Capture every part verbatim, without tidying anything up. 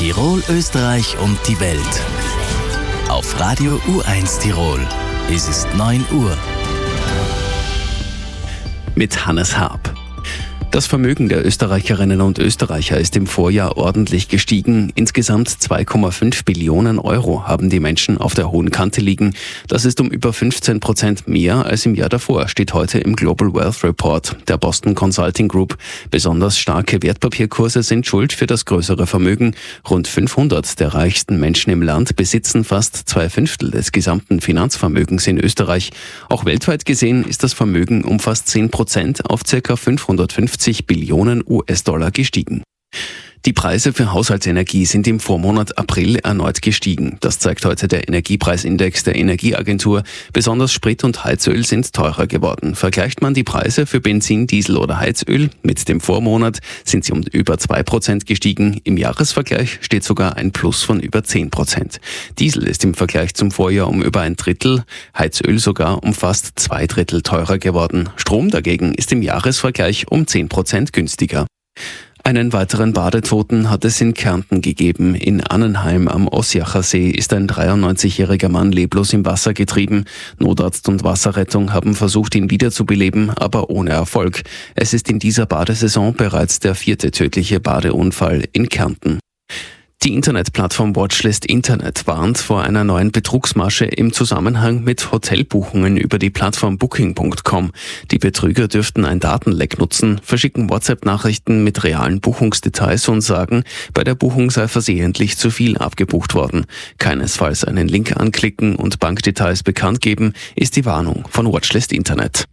Tirol, Österreich und die Welt. Auf Radio U eins Tirol. Es ist neun Uhr. Mit Hannes Harp. Das Vermögen der Österreicherinnen und Österreicher ist im Vorjahr ordentlich gestiegen. Insgesamt zwei Komma fünf Billionen Euro haben die Menschen auf der hohen Kante liegen. Das ist um über fünfzehn Prozent mehr als im Jahr davor, steht heute im Global Wealth Report der Boston Consulting Group. Besonders starke Wertpapierkurse sind schuld für das größere Vermögen. Rund fünfhundert der reichsten Menschen im Land besitzen fast zwei Fünftel des gesamten Finanzvermögens in Österreich. Auch weltweit gesehen ist das Vermögen um fast zehn Prozent auf ca. fünfhundertfünfzig Billionen U S-Dollar gestiegen. Die Preise für Haushaltsenergie sind im Vormonat April erneut gestiegen. Das zeigt heute der Energiepreisindex der Energieagentur. Besonders Sprit und Heizöl sind teurer geworden. Vergleicht man die Preise für Benzin, Diesel oder Heizöl mit dem Vormonat, sind sie um über zwei Prozent gestiegen. Im Jahresvergleich steht sogar ein Plus von über zehn Prozent. Diesel ist im Vergleich zum Vorjahr um über ein Drittel, Heizöl sogar um fast zwei Drittel teurer geworden. Strom dagegen ist im Jahresvergleich um zehn Prozent günstiger. Einen weiteren Badetoten hat es in Kärnten gegeben. In Annenheim am Ossiacher See ist ein dreiundneunzigjähriger Mann leblos im Wasser getrieben. Notarzt und Wasserrettung haben versucht, ihn wiederzubeleben, aber ohne Erfolg. Es ist in dieser Badesaison bereits der vierte tödliche Badeunfall in Kärnten. Die Internetplattform Watchlist Internet warnt vor einer neuen Betrugsmasche im Zusammenhang mit Hotelbuchungen über die Plattform Booking Punkt com. Die Betrüger dürften ein Datenleck nutzen, verschicken WhatsApp-Nachrichten mit realen Buchungsdetails und sagen, bei der Buchung sei versehentlich zu viel abgebucht worden. Keinesfalls einen Link anklicken und Bankdetails bekannt geben, ist die Warnung von Watchlist Internet.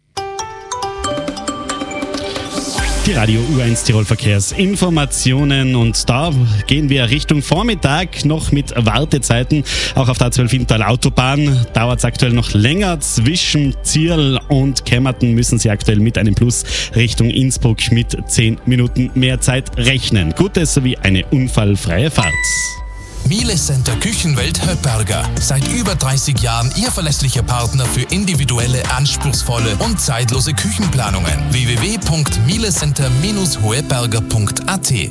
Die Radio U eins Tirol Verkehrsinformationen, und da gehen wir Richtung Vormittag noch mit Wartezeiten. Auch auf der A zwölf Inntal Autobahn dauert es aktuell noch länger. Zwischen Zierl und Kemmerten müssen Sie aktuell mit einem Plus Richtung Innsbruck mit zehn Minuten mehr Zeit rechnen. Gutes sowie eine unfallfreie Fahrt. Miele Center Küchenwelt Höpperger. Seit über dreißig Jahren Ihr verlässlicher Partner für individuelle, anspruchsvolle und zeitlose Küchenplanungen. w w w punkt mielecenter Bindestrich hoeperger punkt a t.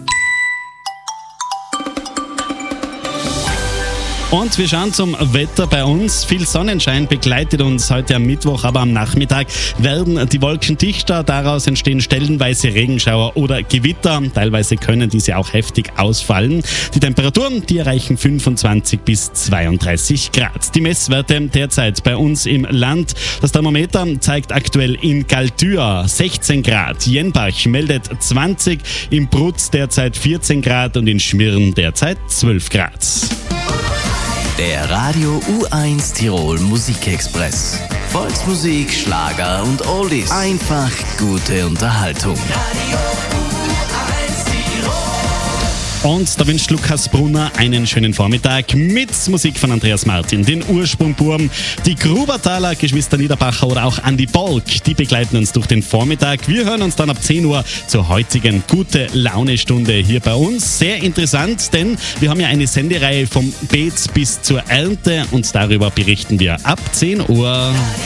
Und wir schauen zum Wetter bei uns. Viel Sonnenschein begleitet uns heute am Mittwoch, aber am Nachmittag werden die Wolken dichter. Daraus entstehen stellenweise Regenschauer oder Gewitter. Teilweise können diese auch heftig ausfallen. Die Temperaturen, die erreichen fünfundzwanzig bis zweiunddreißig Grad. Die Messwerte derzeit bei uns im Land. Das Thermometer zeigt aktuell in Galtür sechzehn Grad. Jenbach meldet zwanzig, im Brutz derzeit vierzehn Grad und in Schmirn derzeit zwölf Grad. Der Radio U eins Tirol Musikexpress. Volksmusik, Schlager und Oldies. Einfach gute Unterhaltung. Radio U eins Tirol. Und da wünscht Lukas Brunner einen schönen Vormittag mit Musik von Andreas Martin, den Ursprungburm, die Grubertaler, Geschwister Niederbacher oder auch Andi Bolk. Die begleiten uns durch den Vormittag. Wir hören uns dann ab zehn Uhr zur heutigen Gute-Laune-Stunde hier bei uns. Sehr interessant, denn wir haben ja eine Sendereihe vom Beet bis zur Ernte und darüber berichten wir ab zehn Uhr.